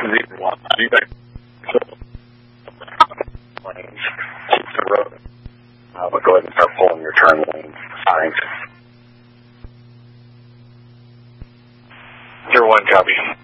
01. You guys lanes. Keep the road. But go ahead and start pulling your turn lane signs. 01, copy.